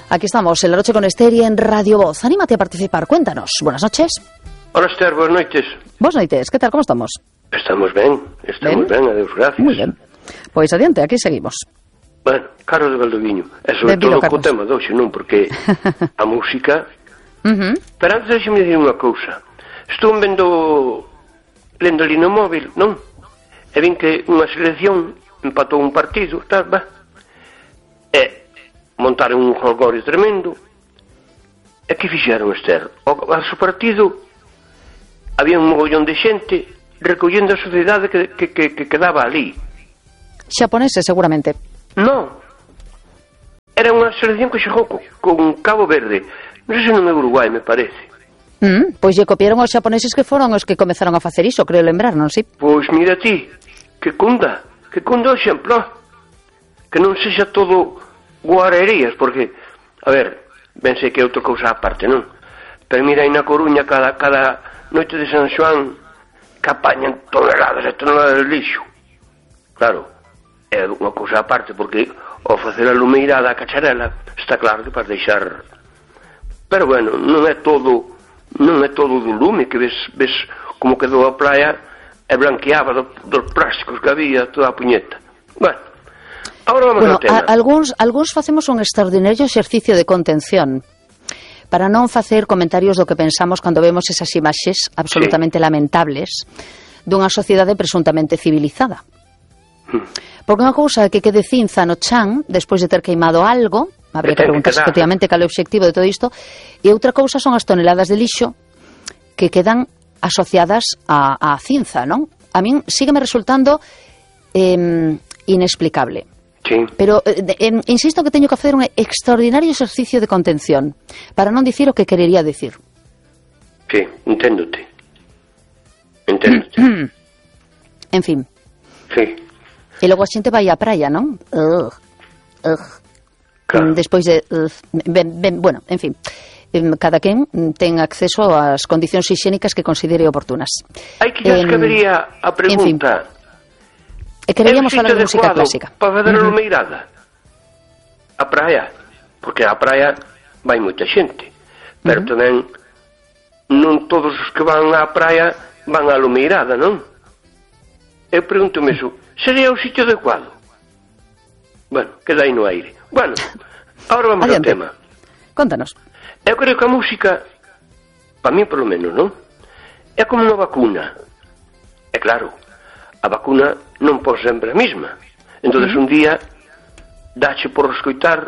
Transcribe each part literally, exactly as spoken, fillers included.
Aquí estamos, en La Noche con Esther y en Radio Voz. Anímate a participar, cuéntanos. Buenas noches. Hola, Esther, buenas noites. Buenas noites, ¿qué tal, cómo estamos? Estamos ben, estamos ben, ben adeus, gracias. Muy ben. Pois adiante, aquí seguimos. Bueno, Carlos de Valdoviño, e sobre Benvido, todo co Carlos. tema de hoxe, non? Porque a música... Uh-huh. Pero antes deixe-me dicir unha cousa. Estou vendo, lendo ali no móvil, non? E vin que unha selección empatou un partido, tal, va. E montaron un jolgorio tremendo. E que fixeron, Esther? O, ao seu partido había un mogollón de xente recollendo a sociedade que, que, que, que quedaba ali. Xaponeses, seguramente. Non. Era unha selección que xogou co, con Cabo Verde. Non sei se non é Uruguai, me parece. Mm, pois lle copiaron os xaponeses que foron os que comezaron a facer iso, creo lembrar, non si? Pois mira ti, que cunda, que cunda o exemplo. Que non sexa todo guarerías, porque, a ver, ben sei que é outra cousa aparte, non? Pero mira, aí na Coruña, cada, cada noite de San Xoán, que apañan toneladas e toneladas de lixo. Claro, é unha cousa aparte, porque ao facer a lumeirada a cacharela, está claro que para deixar... Pero bueno, non é todo, non é todo do lume, que ves, ves como quedou a praia e blanqueaba do, dos plásticos que había toda a puñeta. Bueno, agora vamos Bueno, ao tema. a, algúns, algúns facemos un extraordinario exercicio de contención para non facer comentarios do que pensamos cando vemos esas imaxes absolutamente sí. lamentables dunha sociedade presuntamente civilizada. Porque unha cousa é que quede cinza no chan despois de ter queimado algo, habría que preguntarse efectivamente cal é o obxectivo de todo isto, e outra cousa son as toneladas de lixo que quedan asociadas a, a cinza, non? A min sígueme resultando eh, inexplicable. Sí. Pero eh, eh, insisto que teño que facer un extraordinario exercicio de contención para non dicir o que querería decir. Sí, enténdote. Enténdote. En fin. Sí. E logo a xente vai á praia, non? Ugh. Ugh. Claro. Despois de... Uh, ben, ben, bueno, en fin. Cada quen ten acceso ás condicións higiénicas que considere oportunas. Hai que eh, que vería a pregunta... E queríamos falar de música clásica. Para fazer a uh-huh. lumeirada. A praia. Porque a praia vai moita xente. Pero uh-huh. tamén non todos os que van á praia van á lumeirada, non? Eu pregúntome iso. Sería o sitio adecuado? Bueno, queda aí no aire. Bueno, agora vamos Adiante. ao tema. Contanos. Eu creo que a música, para mí polo menos, non? É como unha vacuna. É claro, a vacuna non pode sempre a mesma. Entón, uh-huh. un día dache por escoitar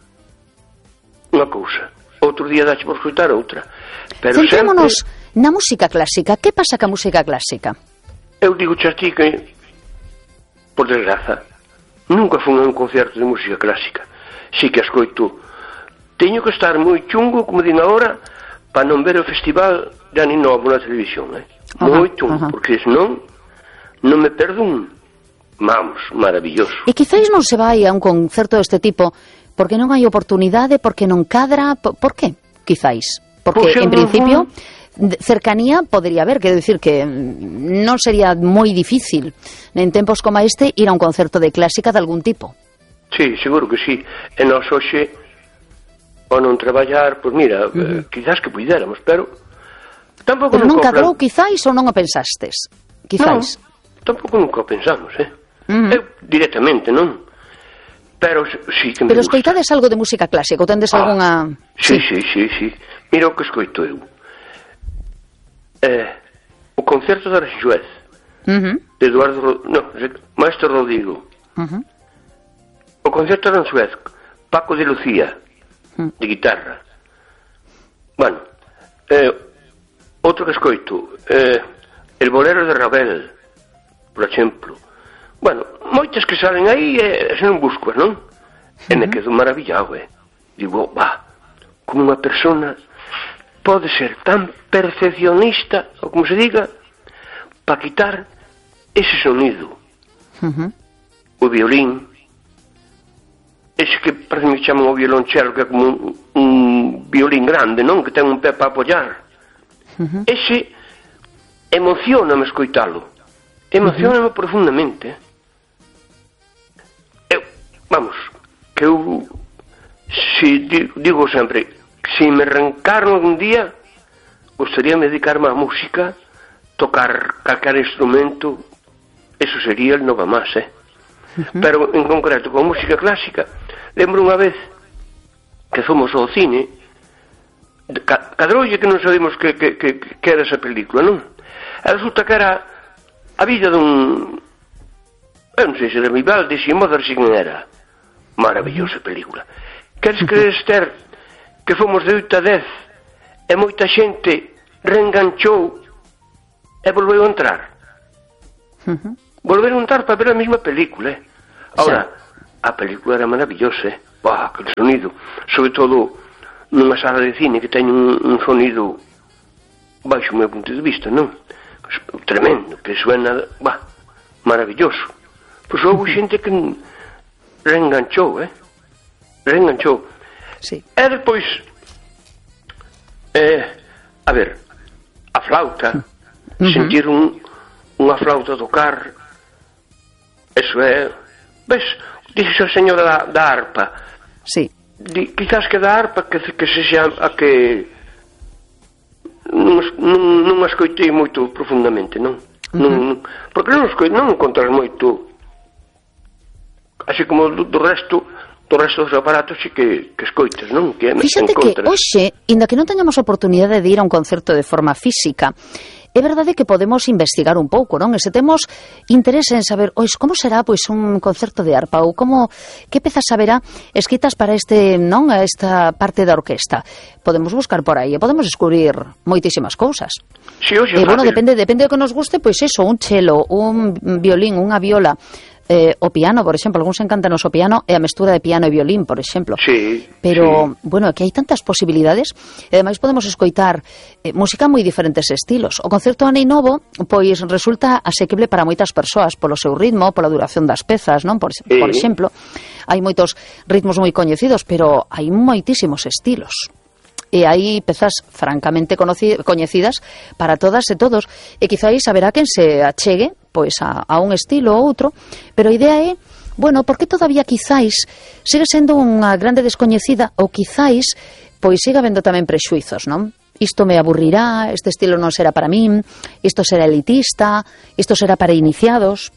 unha cousa, outro día dache por escoitar outra. Pero Centrémonos sempre... na música clásica. Que pasa ca música clásica? Eu digo xa ti que, por desgraza, nunca fui a un concerto de música clásica. Si que escoito, teño que estar moi chungo, como din agora, para non ver o festival de Ani Novo na televisión, eh? Ajá, moi chungo, ajá. porque senón non me perdo un, vamos, maravilloso. E quizáis non se vai a un concerto deste tipo porque non hai oportunidade, porque non cadra, por, por que? Quizáis. Porque, Pois en eu principio, non... cercanía podría haber, quero dicir que non sería moi difícil en tempos como este ir a un concerto de clásica de algún tipo. Sí, seguro que sí. E nós hoxe, ao non traballar, pois mira, uh-huh. eh, quizás que puidéramos, pero tampouco Pero non nunca cadrou, plan... quizáis, ou non o pensastes? Quizáis. Non, tampouco nunca o pensamos, eh? Uh-huh. Eu, directamente, non? Pero sí que me Pero gusta. escoitades algo de música clásica, ou tendes ah, algunha... Sí, sí, sí, sí. Mira o que escoito eu. Eh, o concerto de Aranjuez, uh-huh. de Eduardo... Ro... No, Maestro Rodrigo. Uh-huh. O concerto de Aranjuez, Paco de Lucía, uh-huh. de guitarra. Bueno, eh, outro que escoito, eh, El bolero de Ravel, por exemplo. Bueno, moitas que salen aí e eh, se non busco, non? Uh-huh. E me quedo maravillado, eh? Digo, va, como unha persona pode ser tan perfeccionista, ou como se diga, para quitar ese sonido. Uh-huh. O violín, ese que parece que chaman o violonchelo, que é como un, un violín grande, non? Que ten un pé para apoiar. Uh-huh. Ese emocioname escoitalo. Emocioname uh-huh. profundamente. Eu, vamos, que eu si, digo sempre, si me reencarno algún día, gostaría de dedicarme á música, tocar calquer instrumento, eso sería el nova más, eh? Uh-huh. Pero en concreto con música clásica, lembro unha vez que fomos ao cine, cadroulle que non sabemos que, que, que, que era esa película, non? E resulta que era a vida dun, eu non sei se era Vivaldi, se Mozart, se quen era. Maravillosa película. Queres creer, Esther, que fomos de oito a dez e moita xente reenganchou e volveu a entrar? Uh-huh. Volveron a entrar para ver a mesma película, eh? Ahora, a película era maravillosa, eh? Bah, que sonido, sobre todo nunha sala de cine que ten un, un sonido baixo o meu punto de vista, non? Tremendo, que suena, bah, maravilloso. Pois houve xente que reenganchou, eh? Reenganchou. Sí. E depois, eh, a ver, a flauta, uh-huh. sentir un, unha flauta tocar, eso é, ves, dixo a señora da, da arpa, sí. Di, quizás que da arpa que, que se xa a que non, non, non a escoitei moito profundamente, non? Uh-huh. non porque non, escoitei, non encontras moito así como do, do resto do resto dos aparatos e que, que escoitas, non? Que fíxate que hoxe, inda que non teñamos oportunidade de ir a un concerto de forma física, é verdade que podemos investigar un pouco, non? E se temos interese en saber, ois, como será pois un concerto de arpa ou como que pezas saberá escritas para este, non, esta parte da orquesta. Podemos buscar por aí e podemos descubrir moitísimas cousas. Sí, oxe, e bueno, depende depende do que nos guste, pois eso, un chelo, un violín, unha viola, Eh, o piano, por exemplo, algúns encantanos o piano e a mestura de piano e violín, por exemplo. Sí, pero, sí. bueno, que hai tantas posibilidades e ademais podemos escoitar eh, música moi diferentes estilos. O concerto Anei Novo, pois, resulta asequible para moitas persoas polo seu ritmo, pola duración das pezas, non? Por, sí. por exemplo, hai moitos ritmos moi coñecidos, pero hai moitísimos estilos. E hai pezas francamente coñecidas para todas e todos, e quizáis haberá quen se achegue pois a, a un estilo ou outro, pero a idea é, bueno, porque todavía quizáis sigue sendo unha grande descoñecida, ou quizáis pois siga habendo tamén prexuizos, non? Isto me aburrirá, este estilo non será para min, isto será elitista, isto será para iniciados.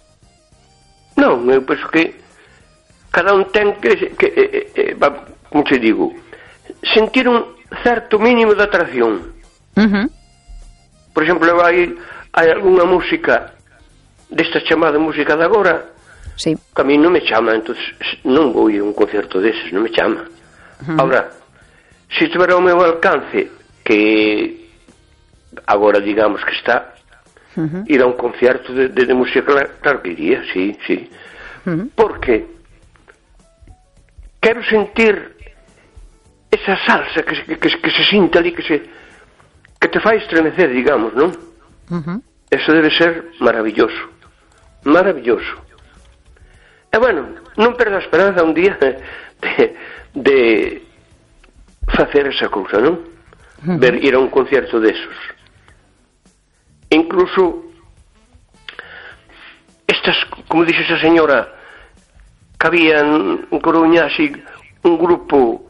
Non, eu penso que cada un ten que, que eh, eh, como te digo, sentir un certo mínimo de atracción. Uh-huh. Por exemplo, hai, hai algunha música desta chamada música de agora, sí. que a mí non me chama, entón non vou ir a un concerto deses, non me chama. Uh-huh. Ahora, se tiver ao meu alcance, que agora digamos que está, uh-huh. ir a un concerto de, de, de música, claro que iría, sí, sí. Uh-huh. Porque quero sentir esa salsa que, que, que, que se sinta ali, que se que te fai estremecer, digamos, non? Uh-huh. Eso debe ser maravilloso. Maravilloso. E bueno, non perda a esperanza un día de, de facer esa cousa, non? Uh-huh. Ver, ir a un concierto desos. Incluso estas, como dixe esa señora, que había en Coruña así un grupo,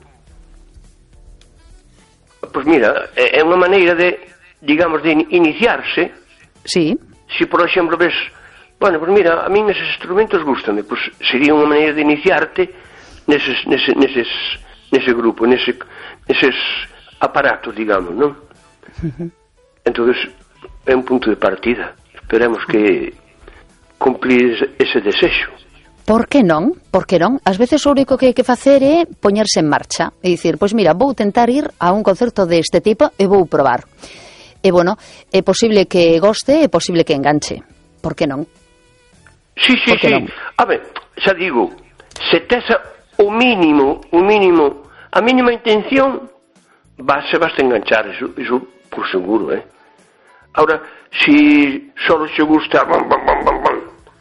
pois mira, é unha maneira de, digamos, de iniciarse. Sí. Si, por exemplo, ves, bueno, pois mira, a min eses instrumentos gústame, pois sería unha maneira de iniciarte neses, neses, neses, nese grupo, nese, neses aparatos, digamos, non? Uh-huh. Entonces, é un punto de partida. Esperemos que cumplir ese desexo. Por que non? Por que non? Ás veces o único que hai que facer é poñerse en marcha e dicir, pois mira, vou tentar ir a un concerto deste tipo e vou probar. E bueno, é posible que goste, é posible que enganche. Por que non? Sí, sí, sí. Non? A ver, xa digo, se tes o mínimo, o mínimo, a mínima intención, vas, se vas a enganchar, eso, eso por seguro, eh? Ahora, si solo se gusta, bam, bam, bam, bam, bam,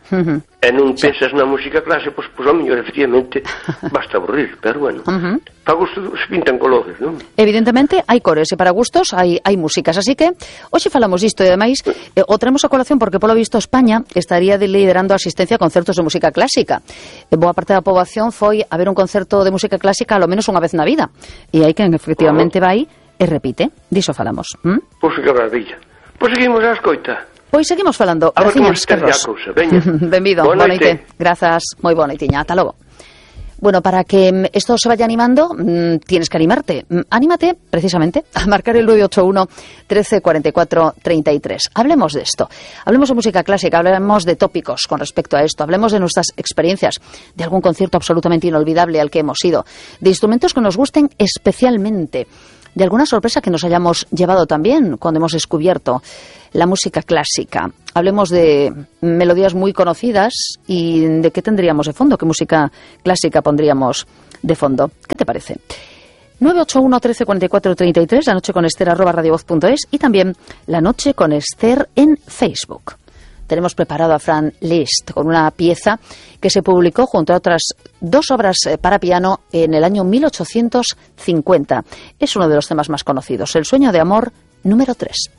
Uh-huh. E non pensas na música clásica, pois, pois ao mellor, efectivamente, basta aburrir, pero bueno, uh-huh. para gusto se pintan colores, non? Evidentemente, hai cores, e para gustos hai, hai músicas, así que hoxe falamos isto, e ademais, eh, o traemos a colación porque, polo visto, España estaría de liderando a asistencia a concertos de música clásica. E boa parte da poboación foi a ver un concerto de música clásica alo menos unha vez na vida, e hai quen efectivamente uh-huh. vai e repite, diso falamos. ¿Mm? Pois que maravilla. Pois seguimos a escoita. Pois seguimos falando. Graciñas, Carlos. Benvido, boa noite. Grazas, moi boa noitiña, ata logo. Bueno, para que esto se vaya animando, mmm, tienes que animarte. Mm, anímate, precisamente, a marcar el nueve ocho uno, trece cuarenta y cuatro, treinta y tres. Hablemos de esto. Hablemos de música clásica, hablemos de tópicos con respecto a esto, hablemos de nuestras experiencias, de algún concierto absolutamente inolvidable al que hemos ido, de instrumentos que nos gusten especialmente, de alguna sorpresa que nos hayamos llevado también cuando hemos descubierto la música clásica. Hablemos de melodías muy conocidas y de qué tendríamos de fondo, qué música clásica pondríamos de fondo. ¿Qué te parece? nueve ocho uno, trece cuarenta y cuatro, treinta y tres, la noche con Esther arroba radiovoz punto es y también la noche con Esther en Facebook. Tenemos preparado a Franz Liszt con una pieza que se publicó junto a otras dos obras para piano en el año mil ochocientos cincuenta. Es uno de los temas más conocidos, El sueño de amor número tres.